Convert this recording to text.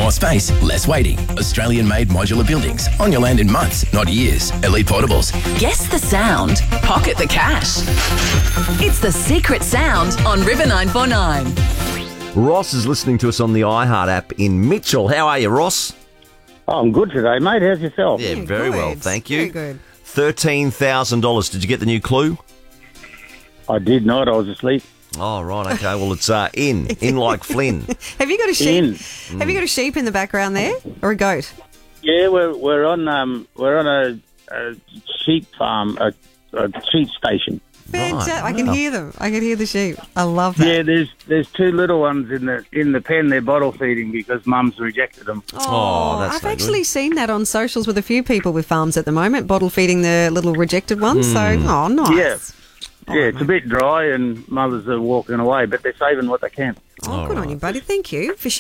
More space, less waiting. Australian-made modular buildings on your land in months, not years. Elite Portables. Guess the sound. Pocket the cash. It's The Secret Sound on River 949. Ross is listening to us on the iHeart app in Mitchell. How are you, Ross? Oh, I'm good today, mate. How's yourself? Yeah, very well, thank you. Very good. $13,000. Did you get the new Clue? I did not. I was asleep. Oh, right, okay. Well, it's in like Flynn. Have you got a sheep? In. Have you got a sheep in the background there, or a goat? Yeah, we're on a sheep farm, a sheep station. Fantastic! Right, I can wow. hear them. I can hear the sheep. I love that. Yeah, there's two little ones in the pen. They're bottle feeding because Mum's rejected them. Oh, that's I've no actually seen that on socials with a few people with farms at the moment, bottle feeding the little rejected ones. So, oh, nice. Yeah. Yeah, it's a bit dry and mothers are walking away, but they're saving what they can. Oh, good on you, buddy. Thank you for